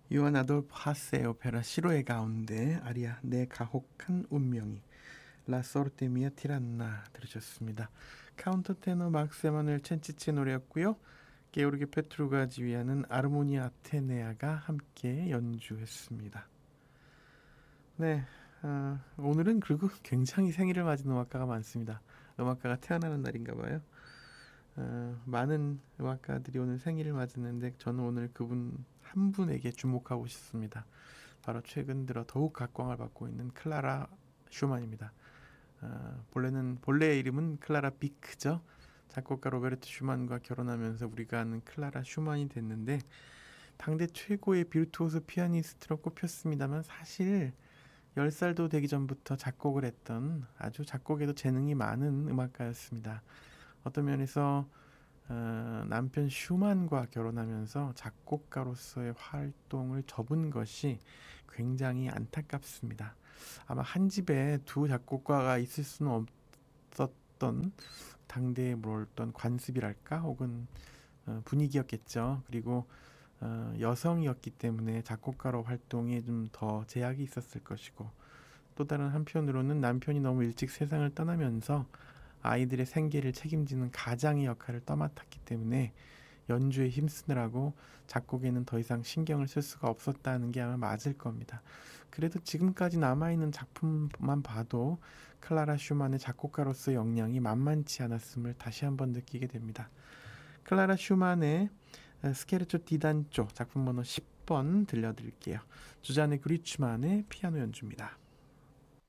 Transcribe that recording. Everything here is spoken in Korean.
요한 아돌프 하세의 오페라 시로의 가운데 아리아 내 가혹한 운명이 라 소르테 미아 티란나 들으셨습니다. 카운터 테너 막스 에마누엘 첸치치 노래였고요. 게오르게 페트루가 지휘하는 아르모니 아테네아가 함께 연주했습니다. 네, 오늘은 그리고 굉장히 생일을 맞은 음악가가 많습니다. 음악가가 태어나는 날인가 봐요. 많은 음악가들이 오늘 생일을 맞았는데 저는 오늘 그분 한 분에게 주목하고 싶습니다. 바로 최근 들어 더욱 각광을 받고 있는 클라라 슈만입니다. 본래의 이름은 클라라 비크죠. 작곡가 로베르트 슈만과 결혼하면서 우리가 아는 클라라 슈만이 됐는데 당대 최고의 비르투오소 피아니스트로 꼽혔습니다만 사실 10살도 되기 전부터 작곡을 했던 아주 작곡에도 재능이 많은 음악가였습니다. 어떤 면에서 남편 슈만과 결혼하면서 작곡가로서의 활동을 접은 것이 굉장히 안타깝습니다. 아마 한 집에 두 작곡가가 있을 수는 없었던 당대의 어떤 관습이랄까 혹은 분위기였겠죠. 그리고 여성이었기 때문에 작곡가로 활동에 좀 더 제약이 있었을 것이고 또 다른 한편으로는 남편이 너무 일찍 세상을 떠나면서 아이들의 생계를 책임지는 가장의 역할을 떠맡았기 때문에 연주에 힘쓰느라고 작곡에는 더 이상 신경을 쓸 수가 없었다는 게 아마 맞을 겁니다. 그래도 지금까지 남아있는 작품만 봐도 클라라 슈만의 작곡가로서의 역량이 만만치 않았음을 다시 한번 느끼게 됩니다. 클라라 슈만의 스케르초 디단조 작품 번호 10번 들려드릴게요. 주자네 그리츠만의 피아노 연주입니다.